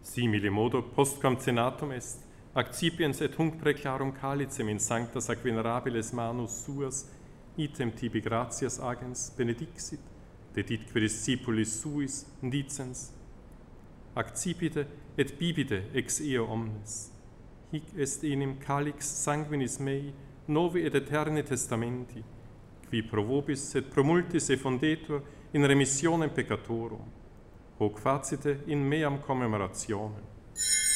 Simile modo postquam cenatum est, accipiens et hunc preclarum calicem in sancta ac venerabiles manus suas, item tibi gratias agens benedixit, deditque discipulis suis dicens, accipite et bibite ex eo omnes. Hic est enim calix sanguinis mei, novi et eterni testamenti, qui pro vobis et pro multis effundetur in remissionem peccatorum, hoc facite in meam commemorationem.